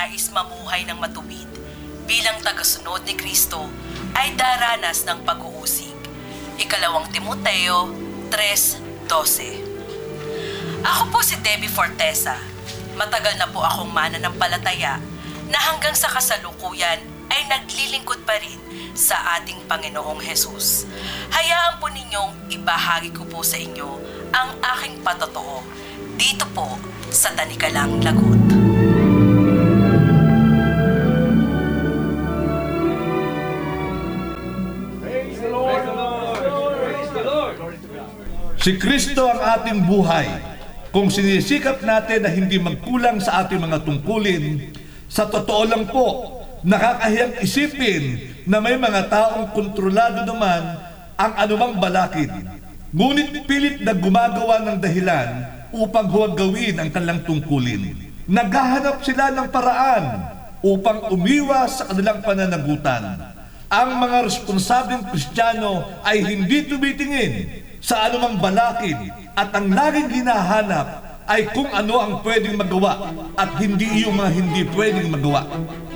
nagnanais mamuhay ng matuwid bilang tagasunod ni Kristo ay daranas ng pag-uusig. 2 Timoteo 3:12. Ako po si Debbie Fortesa. Matagal na po akong mananampalataya na hanggang sa kasalukuyan ay naglilingkod pa rin sa ating Panginoong Hesus. Hayaan po ninyong ibahagi ko po sa inyo ang aking patotoo dito po sa Tanikalang Lagut. Si Kristo ang ating buhay. Kung sinisikap natin na hindi magkulang sa ating mga tungkulin, sa totoo lang po, nakakahiyang isipin na may mga taong kontrolado naman ang anumang balakid. Ngunit pilit na gumagawa ng dahilan upang huwag gawin ang kanilang tungkulin. Naghahanap sila ng paraan upang umiwas sa kanilang pananagutan. Ang mga responsableng Kristiyano ay hindi tumitingin sa anumang balakid at ang laging hinahanap ay kung ano ang pwedeng magawa at hindi yung mga hindi pwedeng magawa.